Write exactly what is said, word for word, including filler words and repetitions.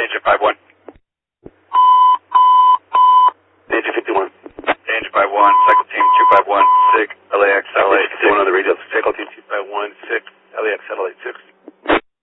Danger five one. Danger fifty-one. Danger five one, cycle team two five one, SIG, L A X, L A. fifty-one on the radio.